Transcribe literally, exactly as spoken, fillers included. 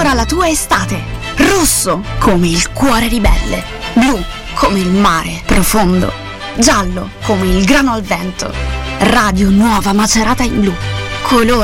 colora la tua estate. Rosso come il cuore ribelle, blu come il mare profondo, giallo come il grano al vento. Radio Nuova Macerata in blu. Colora